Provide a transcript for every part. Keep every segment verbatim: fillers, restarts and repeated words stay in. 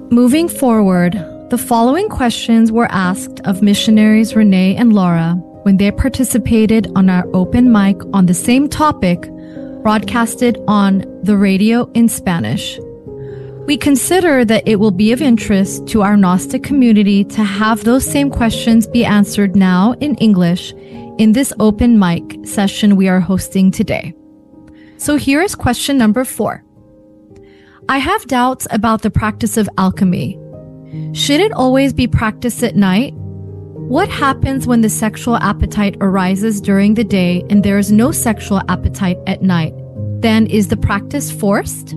Moving forward, the following questions were asked of missionaries Renee and Laura when they participated on our open mic on the same topic, broadcasted on the radio in Spanish. We consider that it will be of interest to our Gnostic community to have those same questions be answered now in English in this open mic session we are hosting today. So here is question number four. I have doubts about the practice of alchemy. Should it always be practiced at night? What happens when the sexual appetite arises during the day and there is no sexual appetite at night? Then is the practice forced?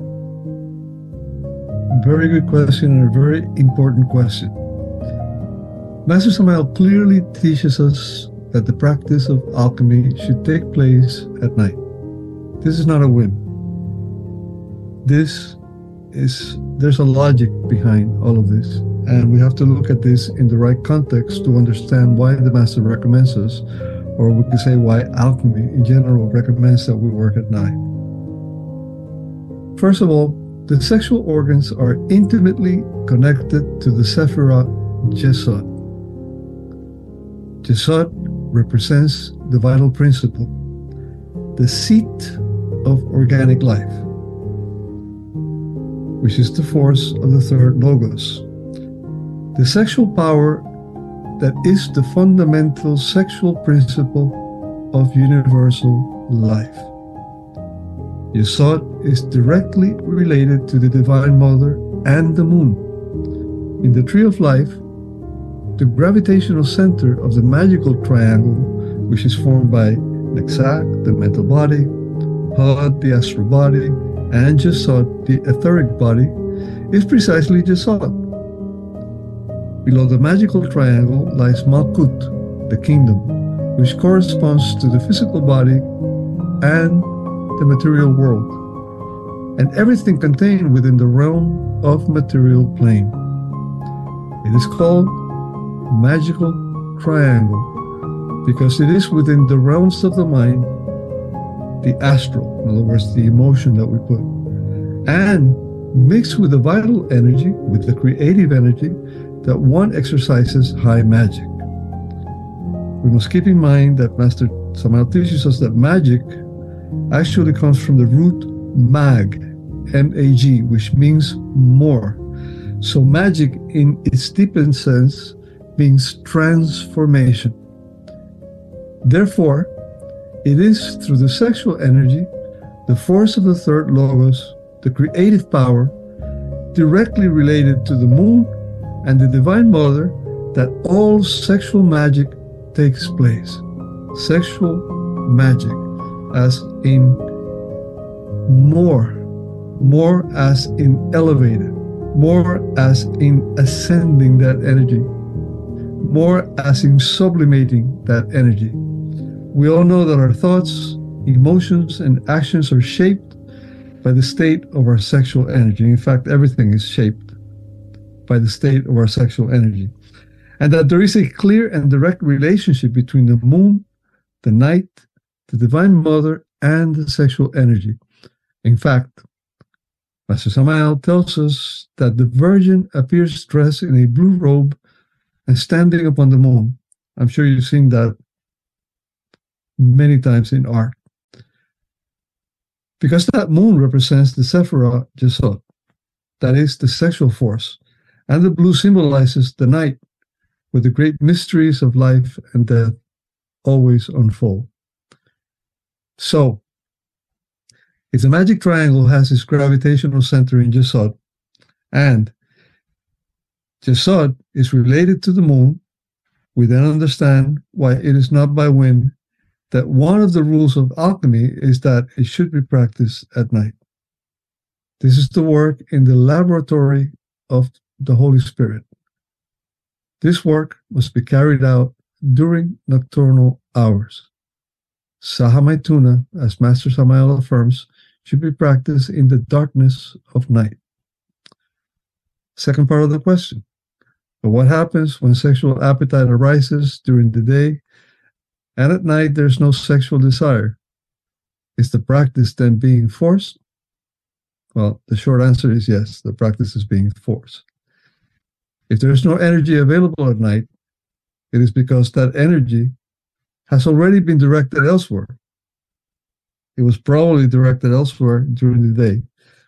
Very good question and a very important question. Master Samael clearly teaches us that the practice of alchemy should take place at night. This is not a whim. This is, there's a logic behind all of this, and we have to look at this in the right context to understand why the Master recommends us, or we could say why alchemy in general recommends that we work at night. First of all, the sexual organs are intimately connected to the Sephirah Yesod. Yesod represents the vital principle, the seat of organic life, which is the force of the third logos. The sexual power that is the fundamental sexual principle of universal life. Yesod is directly related to the Divine Mother and the Moon. In the Tree of Life, the gravitational center of the magical triangle, which is formed by Nexak, the mental body, Hod, the astral body, and Yesod, the etheric body, is precisely Yesod. Below the magical triangle lies Malkut, the kingdom, which corresponds to the physical body and the material world, and everything contained within the realm of material plane. It is called magical triangle because it is within the realms of the mind, the astral, in other words, the emotion that we put, and mixed with the vital energy, with the creative energy, that one exercises high magic. We must keep in mind that Master Samael teaches us that magic actually comes from the root mag, M A G, which means more. So magic in its deepest sense means transformation. Therefore, it is through the sexual energy, the force of the third logos, the creative power, directly related to the moon and the Divine Mother, that all sexual magic takes place. Sexual magic, as in more, more as in elevated, more as in ascending that energy, more as in sublimating that energy. We all know that our thoughts, emotions, and actions are shaped by the state of our sexual energy. In fact, everything is shaped by the state of our sexual energy. And that there is a clear and direct relationship between the moon, the night, the Divine Mother, and the sexual energy. In fact, Master Samael tells us that the Virgin appears dressed in a blue robe and standing upon the moon. I'm sure you've seen that many times in art. Because that moon represents the Sephirah Yesod, that is the sexual force, and the blue symbolizes the night, where the great mysteries of life and death always unfold. So, if the magic triangle has its gravitational center in Yesod, and Yesod is related to the moon, we then understand why it is not by whim that one of the rules of alchemy is that it should be practiced at night. This is the work in the laboratory of the Holy Spirit. This work must be carried out during nocturnal hours. Sahamaituna, as Master Samael affirms, should be practiced in the darkness of night. Second part of the question. But what happens when sexual appetite arises during the day and at night there's no sexual desire? Is the practice then being forced? Well, the short answer is yes, the practice is being forced. If there is no energy available at night, it is because that energy has already been directed elsewhere. It was probably directed elsewhere during the day.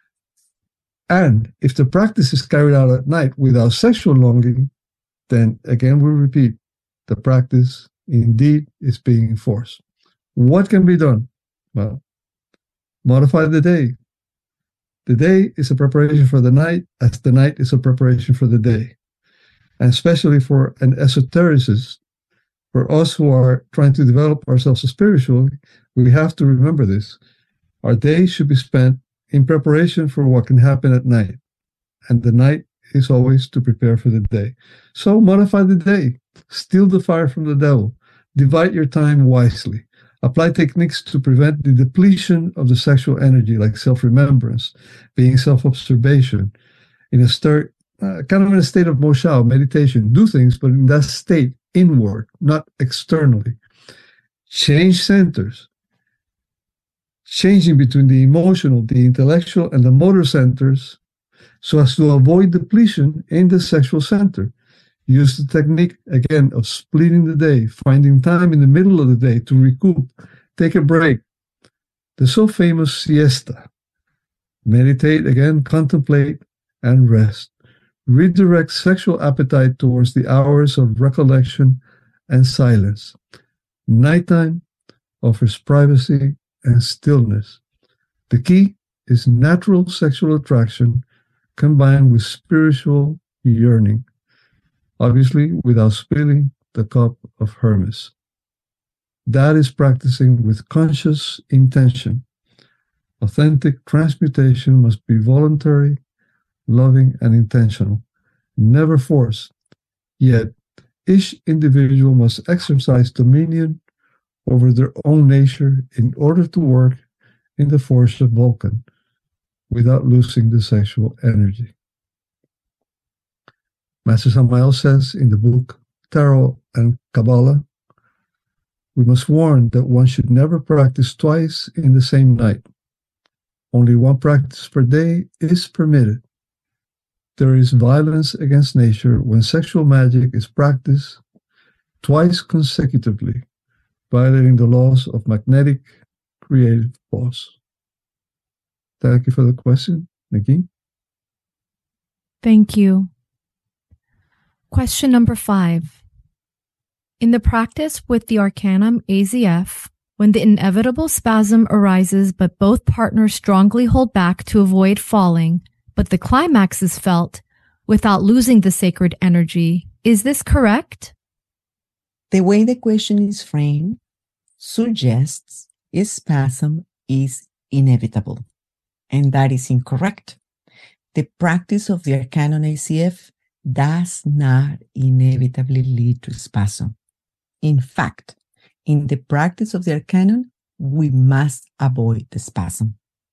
And if the practice is carried out at night without sexual longing, then again we repeat, the practice indeed is being forced. What can be done? Well, modify the day. The day is a preparation for the night, as the night is a preparation for the day. And especially for an esotericist, for us who are trying to develop ourselves spiritually, we have to remember this. Our day should be spent in preparation for what can happen at night. And the night is always to prepare for the day. So modify the day. Steal the fire from the devil. Divide your time wisely. Apply techniques to prevent the depletion of the sexual energy, like self-remembrance, being self-observation, in a stir, uh, kind of in a state of moshao, meditation. Do things, but in that state, inward, not externally. Change centers. Changing between the emotional, the intellectual, and the motor centers so as to avoid depletion in the sexual center. Use the technique, again, of splitting the day, finding time in the middle of the day to recoup, take a break. The so famous siesta. Meditate, again, contemplate, and rest. Redirect sexual appetite towards the hours of recollection and silence. Nighttime offers privacy and stillness. The key is natural sexual attraction combined with spiritual yearning. Obviously, without spilling the cup of Hermes. That is practicing with conscious intention. Authentic transmutation must be voluntary, loving, and intentional, never forced. Yet, each individual must exercise dominion over their own nature in order to work in the force of Vulcan without losing the sexual energy. Master Samael says in the book Tarot and Kabbalah, we must warn that one should never practice twice in the same night. Only one practice per day is permitted. There is violence against nature when sexual magic is practiced twice consecutively, violating the laws of magnetic creative force. Thank you for the question, Nikki. Thank you. Question number five. In the practice with the Arcanum A Z F, when the inevitable spasm arises but both partners strongly hold back to avoid falling, but the climax is felt without losing the sacred energy, is this correct? The way the question is framed suggests a spasm is inevitable, and that is incorrect. The practice of the Arcanum A Z F does not inevitably lead to spasm. In fact, in the practice of the Arcanum, we must avoid the spasm.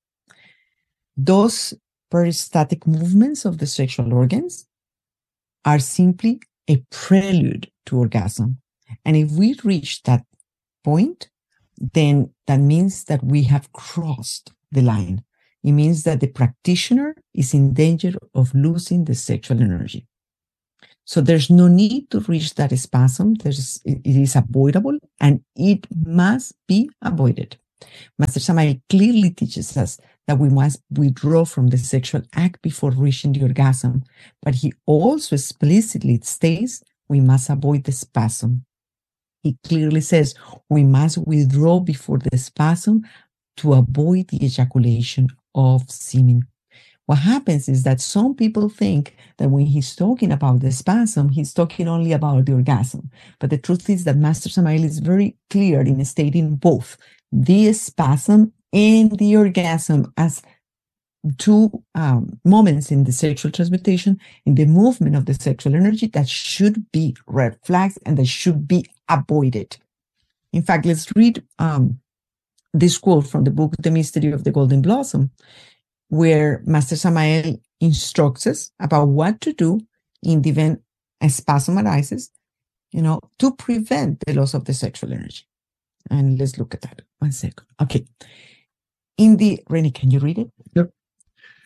Those peristatic movements of the sexual organs are simply a prelude to orgasm. And if we reach that point, then that means that we have crossed the line. It means that the practitioner is in danger of losing the sexual energy. So there's no need to reach that spasm. There's, it is avoidable and it must be avoided. Master Samael clearly teaches us that we must withdraw from the sexual act before reaching the orgasm, but he also explicitly states we must avoid the spasm. He clearly says we must withdraw before the spasm to avoid the ejaculation of semen. What happens is that some people think that when he's talking about the spasm, he's talking only about the orgasm. But the truth is that Master Samael is very clear in stating both the spasm and the orgasm as two um, moments in the sexual transmutation, in the movement of the sexual energy that should be red flags and that should be avoided. In fact, let's read um, this quote from the book, The Mystery of the Golden Blossom, where Master Samael instructs us about what to do in the event a spasm arises, you know, to prevent the loss of the sexual energy. And let's look at that. One second. Okay. In the, Rennie, can you read it? Yep.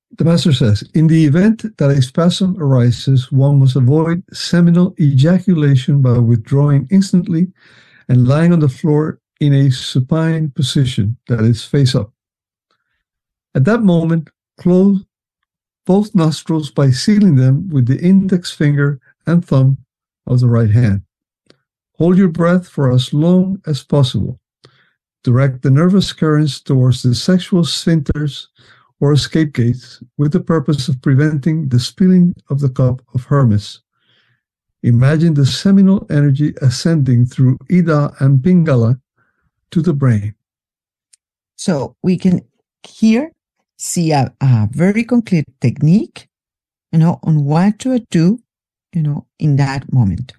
The master says, in the event that a spasm arises, one must avoid seminal ejaculation by withdrawing instantly and lying on the floor in a supine position, that is, face up. At that moment, close both nostrils by sealing them with the index finger and thumb of the right hand. Hold your breath for as long as possible. Direct the nervous currents towards the sexual sphincters or escape gates with the purpose of preventing the spilling of the cup of Hermes. Imagine the seminal energy ascending through Ida and Pingala to the brain. So we can here see a, a very concrete technique, you know, on what to do, you know, in that moment.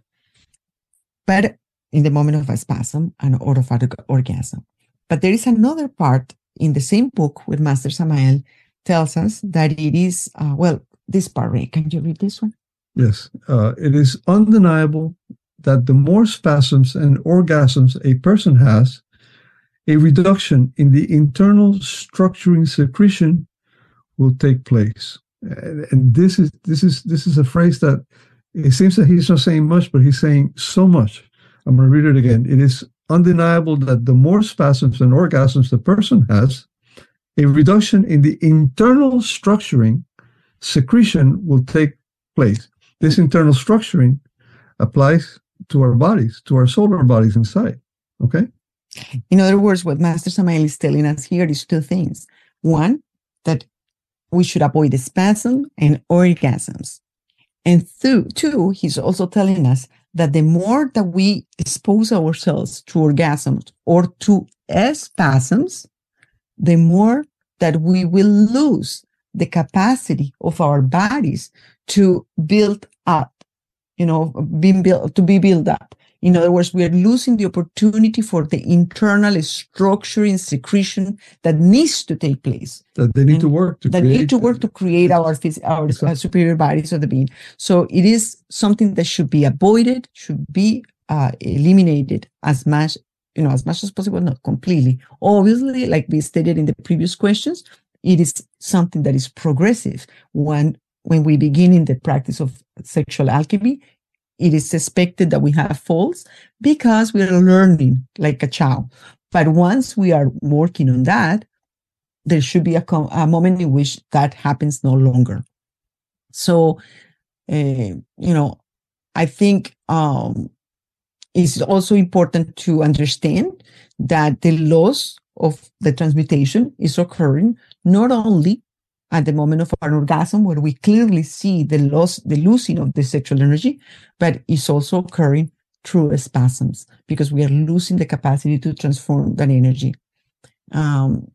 But in the moment of a spasm and or of an orgasm. But there is another part in the same book where Master Samael tells us that it is, uh, well, this part, Ray, can you read this one? Yes. Uh, it is undeniable that the more spasms and orgasms a person has, a reduction in the internal structuring secretion will take place. And, and this is this is this is a phrase that it seems that he's not saying much, but he's saying so much. I'm going to read it again. It is undeniable that the more spasms and orgasms the person has, a reduction in the internal structuring secretion will take place. This internal structuring applies to our bodies, to our solar bodies inside. Okay? In other words, what Master Samael is telling us here is two things. One, that we should avoid the spasm and orgasms. And two, two, he's also telling us that the more that we expose ourselves to orgasms or to spasms, the more that we will lose the capacity of our bodies to build up, you know, being built, to be built up. In other words, we are losing the opportunity for the internal structuring secretion that needs to take place. That they need and to work to that create. need to work to create our our, our superior bodies of the being. So it is something that should be avoided, should be uh, eliminated as much, you know, as much as possible, not completely. Obviously, like we stated in the previous questions, it is something that is progressive. When when we begin in the practice of sexual alchemy, it is expected that we have falls because we are learning like a child. But once we are working on that, there should be a, a moment in which that happens no longer. So, uh, you know, I think um, it's also important to understand that the loss of the transmutation is occurring not only at the moment of an orgasm, where we clearly see the loss, the losing of the sexual energy, but it's also occurring through spasms because we are losing the capacity to transform that energy. Um,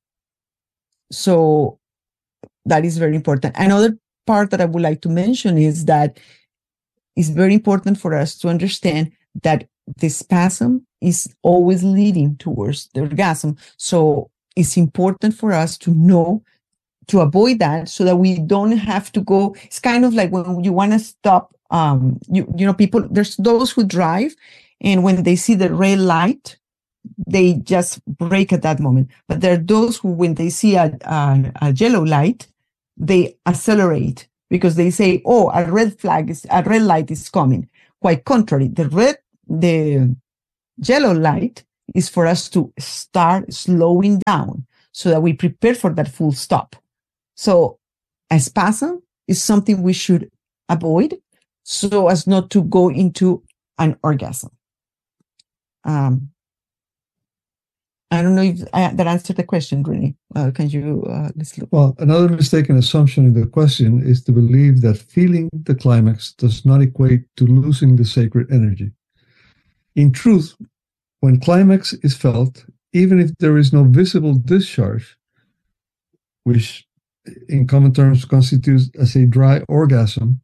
so that is very important. Another part that I would like to mention is that it's very important for us to understand that the spasm is always leading towards the orgasm. So it's important for us to know to avoid that so that we don't have to go. It's kind of like when you want to stop, um, you, you know, people, there's those who drive and when they see the red light, they just brake at that moment. But there are those who, when they see a, a, a yellow light, they accelerate because they say, oh, a red flag is, a red light is coming. Quite contrary, the red, the yellow light is for us to start slowing down so that we prepare for that full stop. So a spasm is something we should avoid so as not to go into an orgasm. Um, I don't know if I, that answered the question, Renee. Uh, can you, uh, let's look. Well, another mistaken assumption in the question is to believe that feeling the climax does not equate to losing the sacred energy. In truth, when climax is felt, even if there is no visible discharge, which in common terms constitutes as a dry orgasm,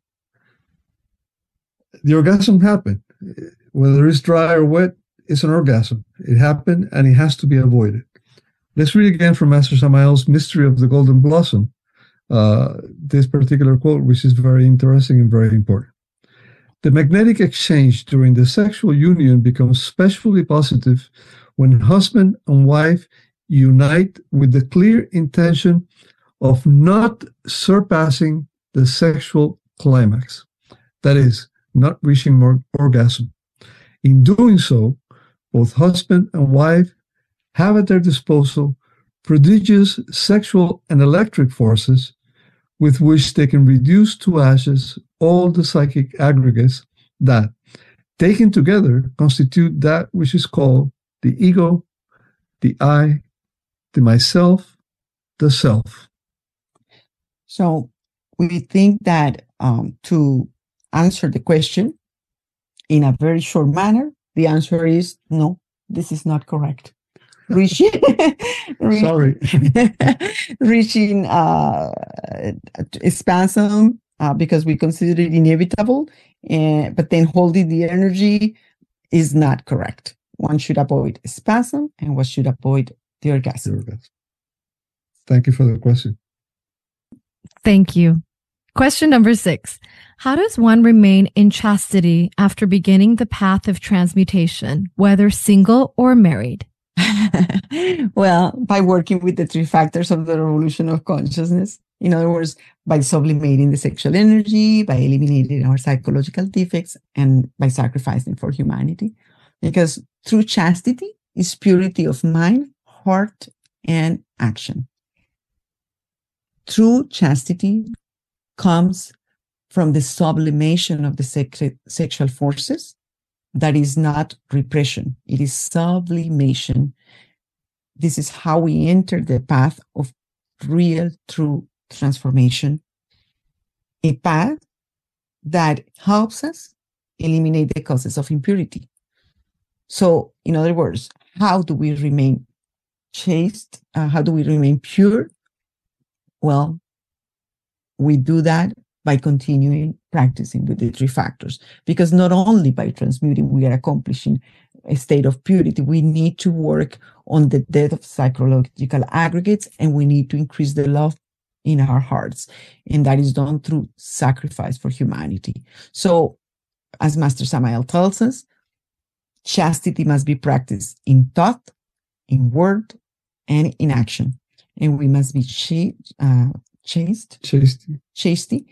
the orgasm happened. Whether it's dry or wet, it's an orgasm. It happened and it has to be avoided. Let's read again from Master Samael's Mystery of the Golden Blossom, uh, this particular quote, which is very interesting and very important. The magnetic exchange during the sexual union becomes specially positive when husband and wife unite with the clear intention of not surpassing the sexual climax, that is, not reaching more orgasm. In doing so, both husband and wife have at their disposal prodigious sexual and electric forces with which they can reduce to ashes all the psychic aggregates that, taken together, constitute that which is called the ego, the I, the myself, the self. So we think that um, to answer the question in a very short manner, the answer is no, this is not correct. Reaching, Sorry. reaching uh, spasm uh, because we consider it inevitable, uh, but then holding the energy is not correct. One should avoid spasm and one should avoid the orgasm. The orgasm. Thank you for the question. Thank you. Question number six. How does one remain in chastity after beginning the path of transmutation, whether single or married? Well, by working with the three factors of the revolution of consciousness. In other words, by sublimating the sexual energy, by eliminating our psychological defects, and by sacrificing for humanity. Because true chastity is purity of mind, heart, and action. True chastity comes from the sublimation of the sacred sexual forces. That is not repression. It is sublimation. This is how we enter the path of real, true transformation. A path that helps us eliminate the causes of impurity. So, in other words, how do we remain chaste? Uh, how do we remain pure? Well, we do that by continuing practicing with the three factors, because not only by transmuting we are accomplishing a state of purity, we need to work on the death of psychological aggregates, and we need to increase the love in our hearts, and that is done through sacrifice for humanity. So, as Master Samael tells us, chastity must be practiced in thought, in word, and in action, and we must be ch- uh, chaste, Chaste. chastity,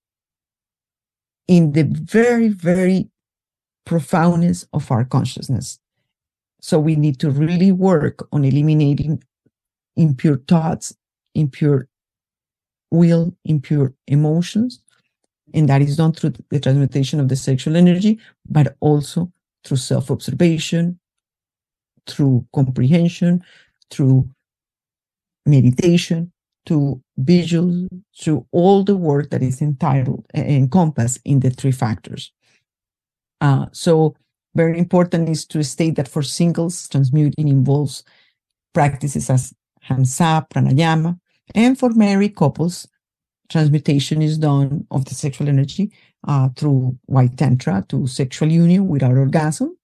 in the very, very profoundness of our consciousness. So we need to really work on eliminating impure thoughts, impure will, impure emotions, and that is done through the transmutation of the sexual energy, but also through self-observation, through comprehension, through meditation, to visual, through all the work that is entitled, uh, encompassed in the three factors. Uh, so very important is to state that for singles, transmuting involves practices as Hamsa, Pranayama, and for married couples, transmutation is done of the sexual energy uh, through White Tantra to sexual union without orgasm.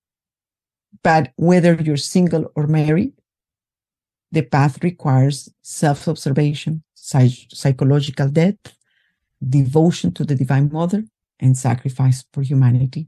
But whether you're single or married, the path requires self-observation, psych- psychological depth, devotion to the Divine Mother, and sacrifice for humanity.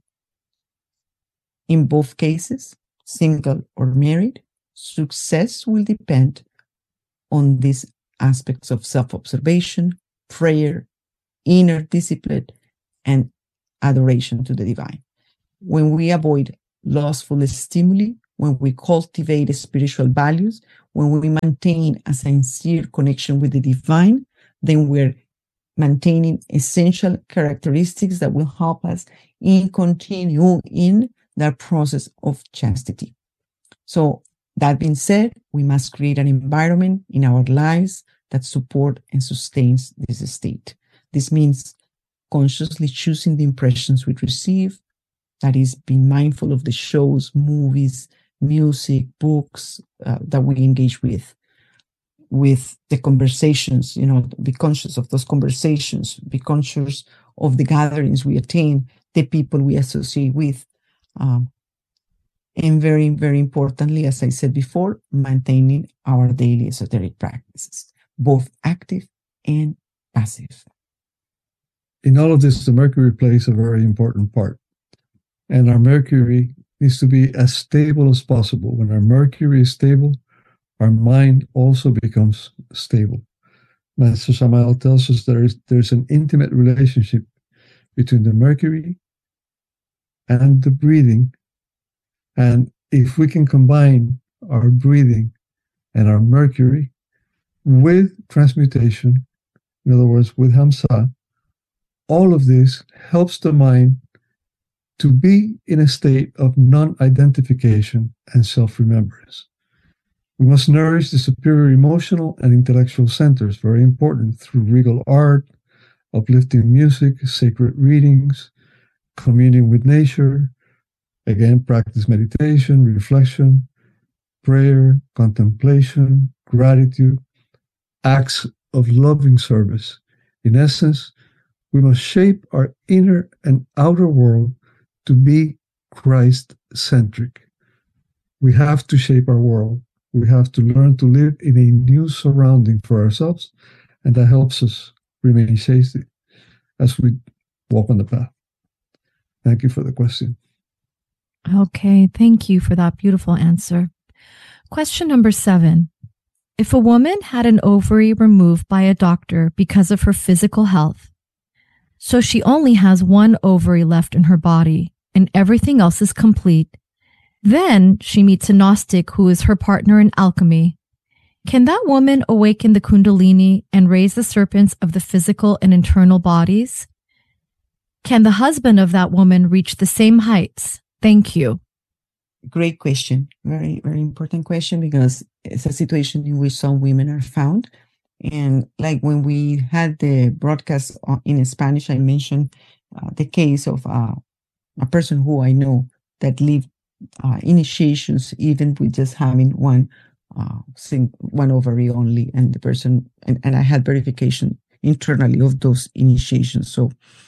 In both cases, single or married, success will depend on these aspects of self-observation, prayer, inner discipline, and adoration to the divine. When we avoid lustful stimuli, when we cultivate spiritual values, when we maintain a sincere connection with the divine, then we're maintaining essential characteristics that will help us in continue in that process of chastity. So that being said, we must create an environment in our lives that support and sustains this state. This means consciously choosing the impressions we receive, that is, being mindful of the shows, movies, music, books uh, that we engage with, with the conversations, you know, be conscious of those conversations, be conscious of the gatherings we attend, the people we associate with. Um, and very, very importantly, as I said before, maintaining our daily esoteric practices, both active and passive. In all of this, the Mercury plays a very important part. And our Mercury needs to be as stable as possible. When our Mercury is stable, our mind also becomes stable. Master Samael tells us there is there's an intimate relationship between the Mercury and the breathing. And if we can combine our breathing and our Mercury with transmutation, in other words, with Hamsa, all of this helps the mind to be in a state of non-identification and self-remembrance. We must nourish the superior emotional and intellectual centers, very important, through regal art, uplifting music, sacred readings, communing with nature, again, practice meditation, reflection, prayer, contemplation, gratitude, acts of loving service. In essence, we must shape our inner and outer world to be Christ-centric. We have to shape our world. We have to learn to live in a new surrounding for ourselves, and that helps us remain safety as we walk on the path. Thank you for the question. Okay, thank you for that beautiful answer. Question number seven. If a woman had an ovary removed by a doctor because of her physical health, so she only has one ovary left in her body and everything else is complete, then she meets a Gnostic who is her partner in alchemy. Can that woman awaken the Kundalini and raise the serpents of the physical and internal bodies? Can the husband of that woman reach the same heights? Thank you. Great question. Very, very important question, because it's a situation in which some women are found. And like when we had the broadcast in Spanish, I mentioned uh, the case of uh, a person who I know that lived uh, initiations even with just having one uh, one ovary only, and the person and, and I had verification internally of those initiations. So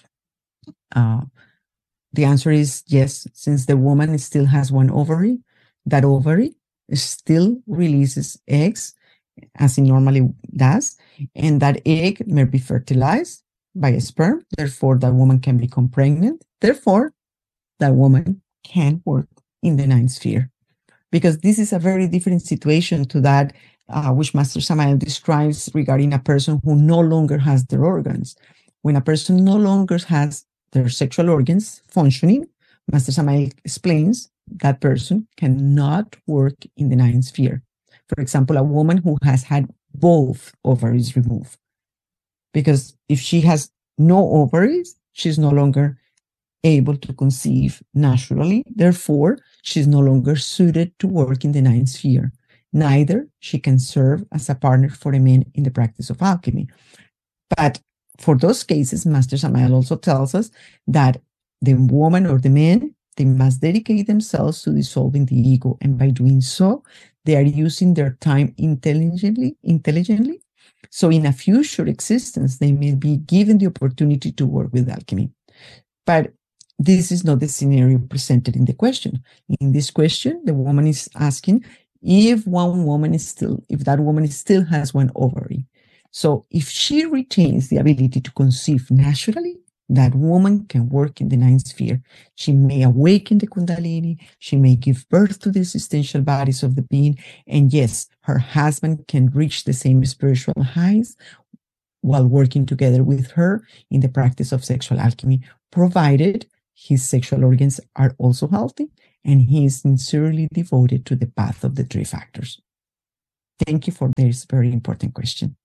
uh, the answer is yes. Since the woman still has one ovary, that ovary still releases eggs as it normally does, and that egg may be fertilized by a sperm. Therefore, that woman can become pregnant. Therefore, that woman can work in the ninth sphere, because this is a very different situation to that uh, which Master Samael describes regarding a person who no longer has their organs. When a person no longer has their sexual organs functioning, Master Samael explains that person cannot work in the ninth sphere. For example, a woman who has had both ovaries removed, because if she has no ovaries, she's no longer able to conceive naturally. Therefore, she's no longer suited to work in the ninth sphere. Neither she can serve as a partner for a man in the practice of alchemy. But for those cases, Master Samael also tells us that the woman or the man, they must dedicate themselves to dissolving the ego. And by doing so, they are using their time intelligently, intelligently. So in a future existence, they may be given the opportunity to work with alchemy. But this is not the scenario presented in the question. In this question, the woman is asking if one woman is still, if that woman still has one ovary. So if she retains the ability to conceive naturally, that woman can work in the ninth sphere. She may awaken the Kundalini. She may give birth to the existential bodies of the being. And yes, her husband can reach the same spiritual heights while working together with her in the practice of sexual alchemy, provided his sexual organs are also healthy and he is sincerely devoted to the path of the three factors. Thank you for this very important question.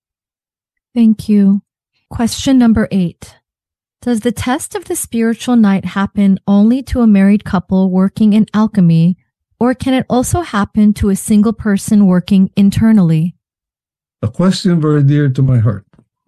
Thank you. Question number eight. Does the test of the spiritual night happen only to a married couple working in alchemy, or can it also happen to a single person working internally? A question very dear to my heart.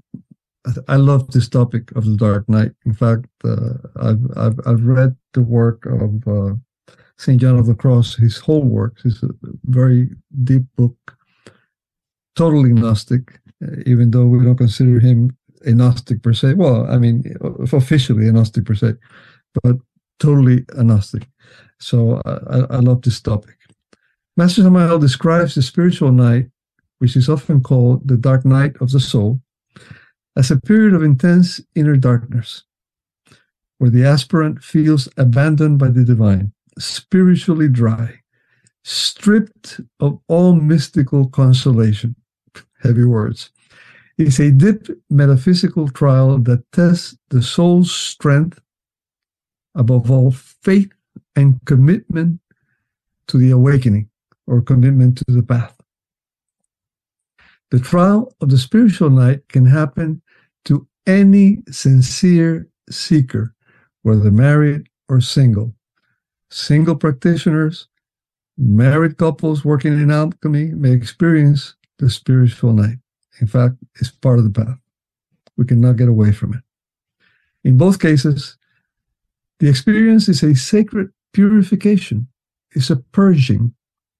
I love this topic of the dark night. In fact, uh, I've, I've I've read the work of uh, Saint John of the Cross, his whole work. It's a very deep book, totally Gnostic, even though we don't consider him a Gnostic per se. Well, I mean, officially a Gnostic per se, but totally a Gnostic. So I, I love this topic. Master Samael describes the spiritual night, which is often called the dark night of the soul, as a period of intense inner darkness, where the aspirant feels abandoned by the divine, spiritually dry, stripped of all mystical consolation, heavy words, is a deep metaphysical trial that tests the soul's strength, above all, faith and commitment to the awakening or commitment to the path. The trial of the spiritual night can happen to any sincere seeker, whether married or single. Single practitioners, married couples working in alchemy may experience the spiritual night. In fact, it's part of the path. We cannot get away from it. In both cases, the experience is a sacred purification. It's a purging,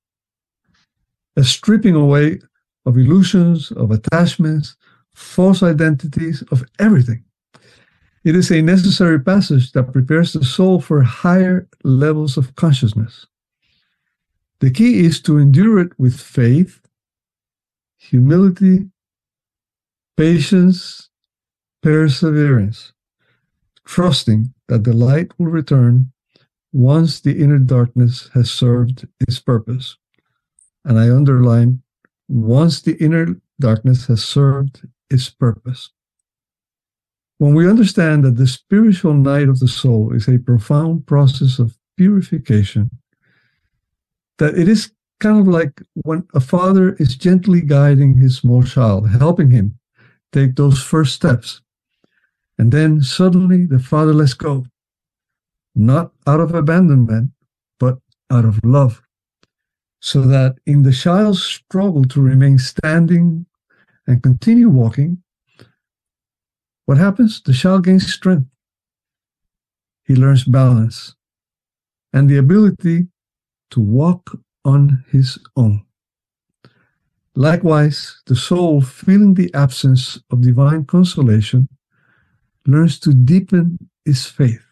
a stripping away of illusions, of attachments, false identities, of everything. It is a necessary passage that prepares the soul for higher levels of consciousness. The key is to endure it with faith, humility, patience, perseverance, trusting that the light will return once the inner darkness has served its purpose. And I underline, once the inner darkness has served its purpose. When we understand that the spiritual night of the soul is a profound process of purification, that it is kind of like when a father is gently guiding his small child, helping him take those first steps, and then suddenly the father lets go, not out of abandonment, but out of love, so that in the child's struggle to remain standing and continue walking, what happens? The child gains strength. He learns balance and the ability to walk on his own. Likewise, the soul, feeling the absence of divine consolation, learns to deepen its faith,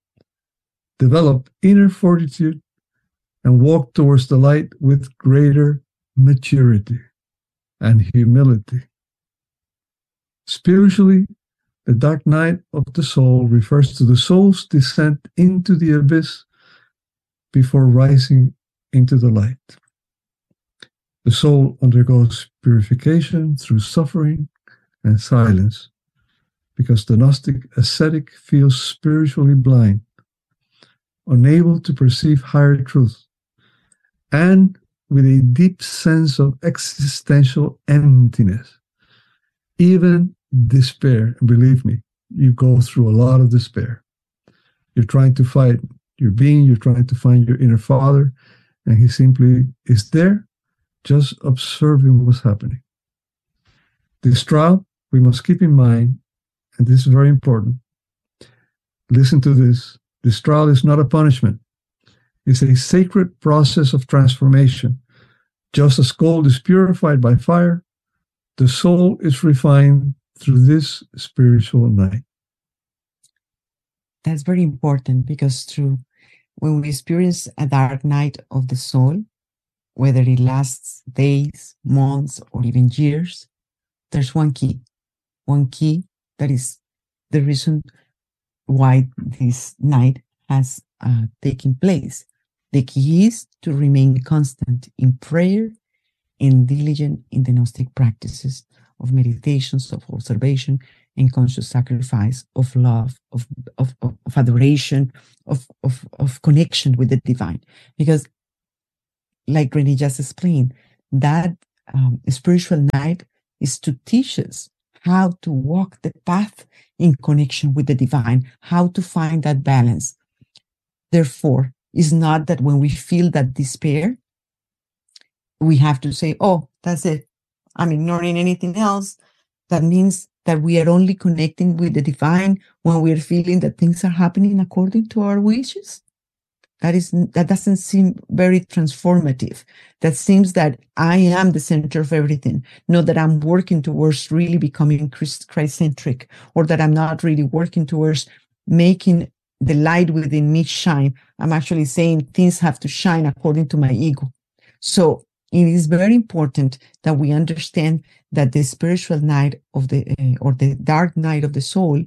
develop inner fortitude, and walk towards the light with greater maturity and humility. Spiritually, the dark night of the soul refers to the soul's descent into the abyss before rising into the light. The soul undergoes purification through suffering and silence, because the Gnostic ascetic feels spiritually blind, unable to perceive higher truth, and with a deep sense of existential emptiness, even despair. And believe me, you go through a lot of despair. You're trying to fight your being, you're trying to find your inner father, and he simply is there, just observing what's happening. This trial, we must keep in mind, and this is very important. Listen to this. This trial is not a punishment. It's a sacred process of transformation. Just as gold is purified by fire, the soul is refined through this spiritual night. That's very important, because through when we experience a dark night of the soul, whether it lasts days, months, or even years, there's one key. One key that is the reason why this night has uh, taken place. The key is to remain constant in prayer and diligent in the Gnostic practices of meditations, of observation, and conscious sacrifice, of love, of, of, of, of adoration, of, of, of connection with the divine. Because, like Renee just explained, that um, spiritual night is to teach us how to walk the path in connection with the divine, how to find that balance. Therefore, it's not that when we feel that despair, we have to say, oh, that's it, I'm ignoring anything else. That means that we are only connecting with the divine when we're feeling that things are happening according to our wishes. That is, that doesn't seem very transformative. That seems that I am the center of everything, not that I'm working towards really becoming Christ-centric, or that I'm not really working towards making the light within me shine. I'm actually saying things have to shine according to my ego. So it is very important that we understand that the spiritual night of the, uh, or the dark night of the soul,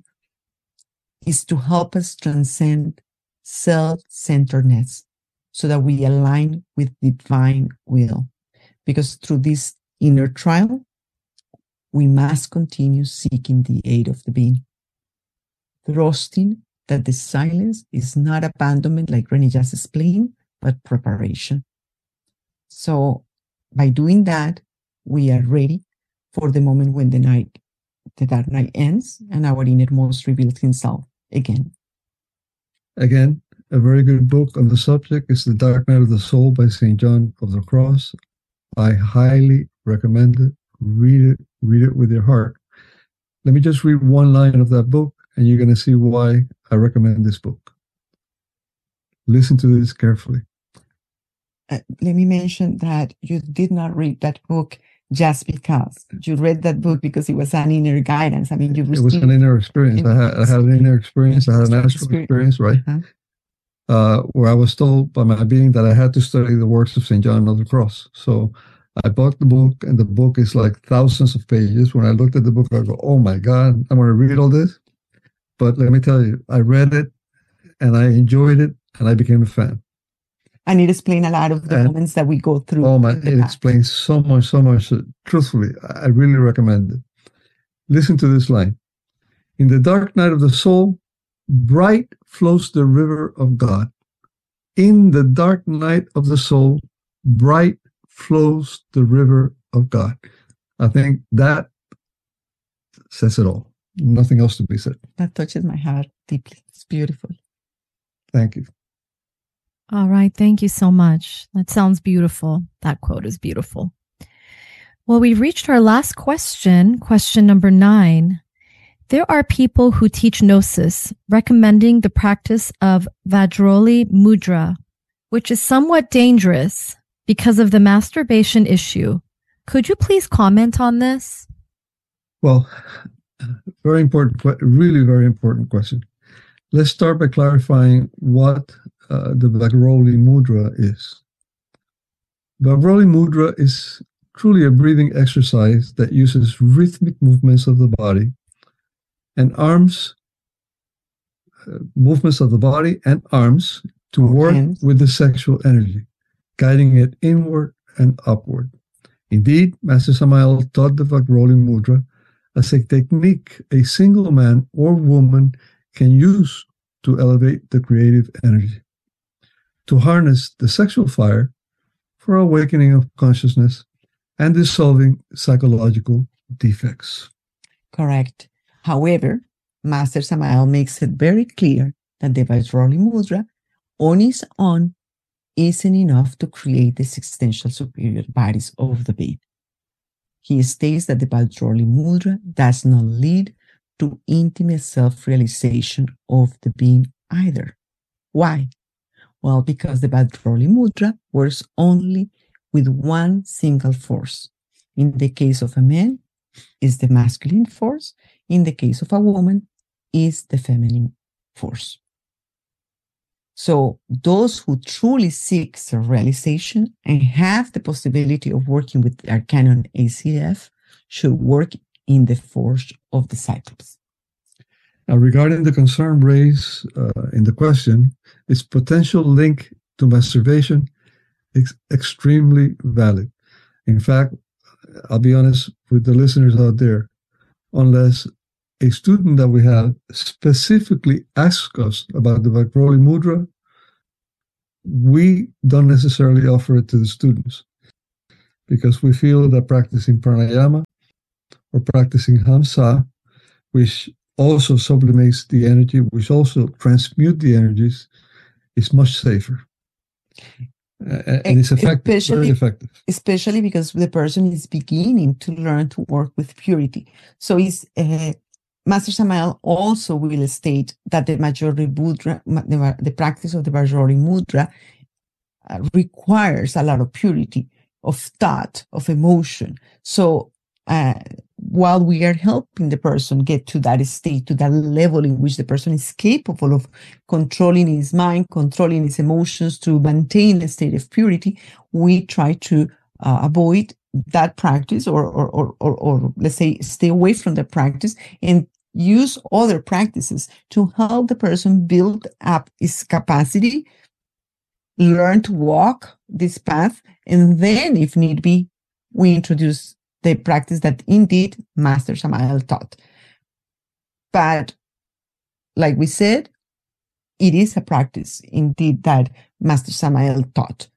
is to help us transcend self-centeredness, so that we align with divine will. Because through this inner trial, we must continue seeking the aid of the being, trusting that the silence is not abandonment, like Renee just explained, but preparation. So by doing that, we are ready for the moment when the night, the dark night ends and our innermost reveals himself again. Again, a very good book on the subject is The Dark Night of the Soul by Saint John of the Cross. I highly recommend it. Read it, read it with your heart. Let me just read one line of that book, and you're going to see why I recommend this book. Listen to this carefully. Uh, let me mention that you did not read that book just because. You read that book because it was an inner guidance. I mean, you It was an inner experience. I had, I had an inner experience. I had an astral experience, right? Uh-huh. Uh, where I was told by my being that I had to study the works of Saint John of the Cross. So I bought the book, and the book is like thousands of pages. When I looked at the book, I go, oh my God, I'm going to read all this. But let me tell you, I read it, and I enjoyed it, and I became a fan. And it explains a lot of the and, moments that we go through. Oh my, it past. explains so much, so much. Uh, truthfully, I really recommend it. Listen to this line. In the dark night of the soul, bright flows the river of God. In the dark night of the soul, bright flows the river of God. I think that says it all. Nothing else to be said. That touches my heart deeply. It's beautiful. Thank you. All right. Thank you so much. That sounds beautiful. That quote is beautiful. Well, we've reached our last question, question number nine. There are people who teach Gnosis, recommending the practice of Vajroli Mudra, which is somewhat dangerous because of the masturbation issue. Could you please comment on this? Well, very important, really very important question. Let's start by clarifying what uh, the Vajroli Mudra is. Vajroli Mudra is truly a breathing exercise that uses rhythmic movements of the body and arms, uh, movements of the body and arms to work hands. with the sexual energy, guiding it inward and upward. Indeed, Master Samael taught the Vajroli Mudra as a technique a single man or woman can use to elevate the creative energy, to harness the sexual fire for awakening of consciousness and dissolving psychological defects. Correct. However, Master Samael makes it very clear that the Vajroli Mudra on its own isn't enough to create the existential superior bodies of the being. He states that the Vajroli Mudra does not lead to intimate self-realization of the being either. Why? Well, because the Vajroli Mudra works only with one single force. In the case of a man, is the masculine force. In the case of a woman, is the feminine force. So those who truly seek self-realization and have the possibility of working with the Arcanum A C F should work in the force of the Cyclops. Now, regarding the concern raised uh, in the question, its potential link to masturbation is extremely valid. In fact, I'll be honest with the listeners out there, unless a student that we have specifically asks us about the Vajroli Mudra, we don't necessarily offer it to the students because we feel that practicing pranayama or practicing hamsa, which also sublimates the energy, which also transmutes the energies, is much safer. Uh, and it's effective, especially, very effective. Especially because the person is beginning to learn to work with purity. So it's, uh, Master Samael also will state that the Vajroli Mudra, the, the practice of the Vajroli Mudra uh, requires a lot of purity, of thought, of emotion. So uh, while we are helping the person get to that state, to that level in which the person is capable of controlling his mind, controlling his emotions to maintain a state of purity, we try to uh, avoid that practice or, or, or, or, or let's say stay away from the practice and use other practices to help the person build up his capacity, learn to walk this path, and then if need be, we introduce the practice that indeed Master Samael taught. But like we said, it is a practice indeed that Master Samael taught.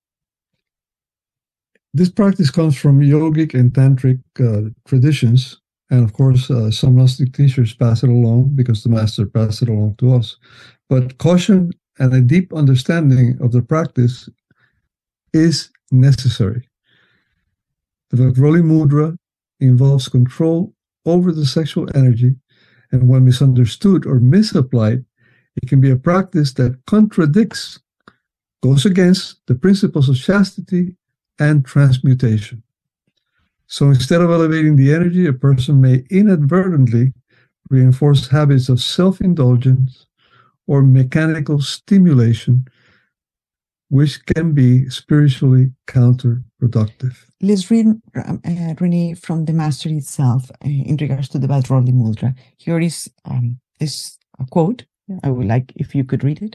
This practice comes from yogic and tantric uh, traditions. And of course, uh, some Gnostic teachers pass it along because the master passed it along to us. But caution and a deep understanding of the practice is necessary. The Vagroli Mudra involves control over the sexual energy, and when misunderstood or misapplied, it can be a practice that contradicts, goes against the principles of chastity and transmutation. So instead of elevating the energy, a person may inadvertently reinforce habits of self-indulgence or mechanical stimulation, which can be spiritually counterproductive. Let's read, uh, Renee, from the master itself uh, in regards to the Vagroli Mudra. Here is um, this a quote. I would like if you could read it.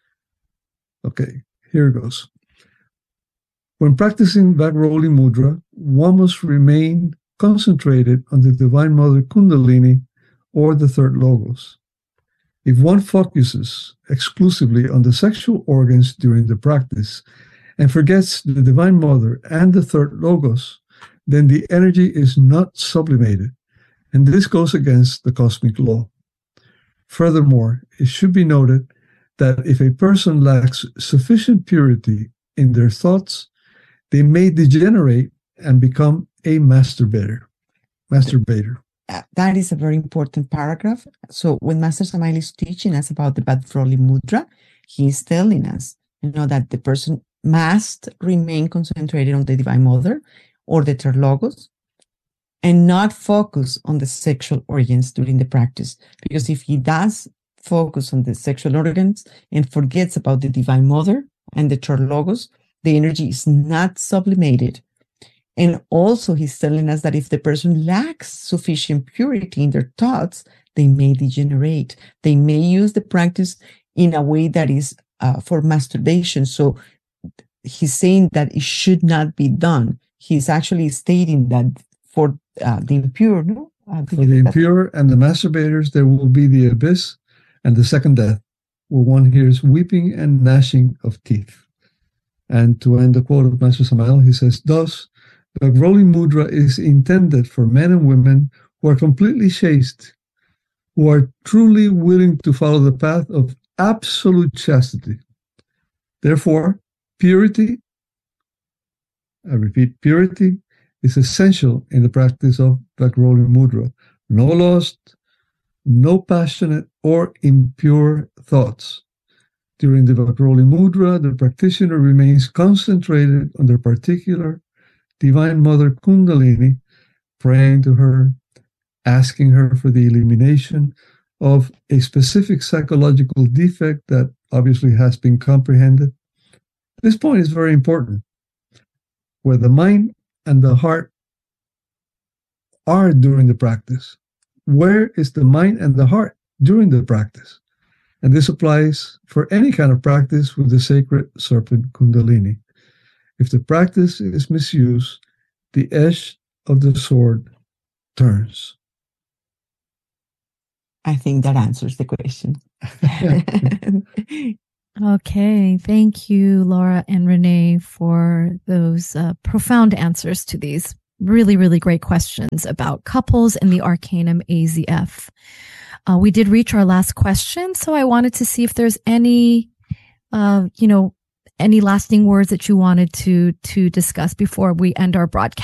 Okay, here it goes. When practicing Vagroli Mudra, one must remain concentrated on the Divine Mother Kundalini or the third logos. If one focuses exclusively on the sexual organs during the practice and forgets the Divine Mother and the third logos, then the energy is not sublimated, and this goes against the cosmic law. Furthermore, it should be noted that if a person lacks sufficient purity in their thoughts, they may degenerate and become a masturbator. Masturbator. Uh, that is a very important paragraph. So when Master Samael is teaching us about the Vagroli Mudra, he is telling us, you know, that the person must remain concentrated on the Divine Mother or the third logos and not focus on the sexual organs during the practice. Because if he does focus on the sexual organs and forgets about the Divine Mother and the third logos, the energy is not sublimated. And also he's telling us that if the person lacks sufficient purity in their thoughts, they may degenerate. They may use the practice in a way that is uh, for masturbation. So he's saying that it should not be done. He's actually stating that for uh, the impure, no? Uh, for the impure and the masturbators, there will be the abyss and the second death, where one hears weeping and gnashing of teeth. And to end the quote of Master Samael, he says, thus, the Vagroli Mudra is intended for men and women who are completely chaste, who are truly willing to follow the path of absolute chastity. Therefore, purity, I repeat, purity is essential in the practice of Vagroli Mudra. No lust, no passionate or impure thoughts. During the Vagroli Mudra, the practitioner remains concentrated on their particular Divine Mother Kundalini, praying to her, asking her for the elimination of a specific psychological defect that obviously has been comprehended. This point is very important. Where the mind and the heart are during the practice. Where is the mind and the heart during the practice? And this applies for any kind of practice with the sacred serpent Kundalini. If the practice is misused, the edge of the sword turns. I think that answers the question. Okay, thank you, Laura and Renee, for those uh, profound answers to these really, really great questions about couples and the Arcanum A Z F. Uh, we did reach our last question, so I wanted to see if there's any, uh, you know, any lasting words that you wanted to to discuss before we end our broadcast.